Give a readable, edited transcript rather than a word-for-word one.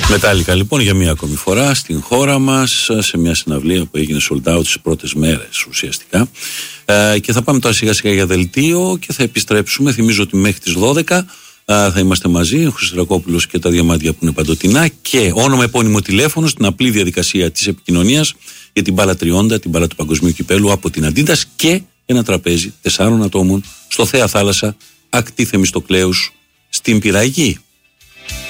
Μετάλλικα λοιπόν για μία ακόμη φορά στην χώρα μας, σε μια συναυλία που έγινε sold out στις πρώτες μέρες ουσιαστικά. Και θα πάμε τώρα σιγά σιγά για δελτίο και θα επιστρέψουμε. Θυμίζω ότι μέχρι τις 12 θα είμαστε μαζί, ο Χριστρακόπουλος και τα διαμάντια που είναι παντοτινά, και όνομα, επώνυμο, τηλέφωνο στην απλή διαδικασία της επικοινωνίας για την μπάλα τριώντα, την μπάλα του Παγκοσμίου Κυπέλου από την Αντίντας, και ένα τραπέζι 4 ατόμων στο Θέα Θάλασσα, ακτή Θεμιστοκλέους στην Πυραγή.